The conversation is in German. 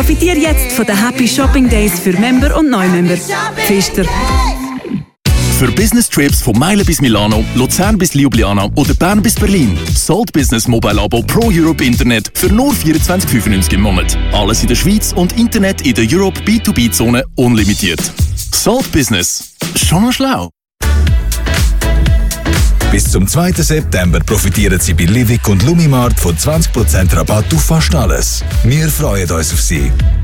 Profitiere jetzt von den Happy Shopping Days für Member und Neumember. Pfister. Für Business Trips von Meilen bis Milano, Luzern bis Ljubljana oder Bern bis Berlin. Salt Business Mobile Abo Pro Europe Internet für nur 24,95 im Monat. Alles in der Schweiz und Internet in der Europe B2B-Zone unlimitiert. Salt Business. Schon mal schlau. Bis zum 2. September profitieren Sie bei Livik und Lumimart von 20% Rabatt auf fast alles. Wir freuen uns auf Sie.